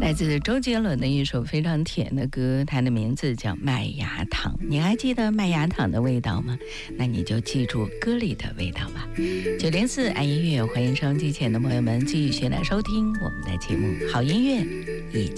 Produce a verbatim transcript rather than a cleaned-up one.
来自周杰伦的一首非常甜的歌，它的名字叫《麦芽糖》。你还记得麦芽糖的味道吗？那你就记住歌里的味道吧。九零四爱音乐，欢迎收音机前的朋友们继续来收听我们的节目，好音乐以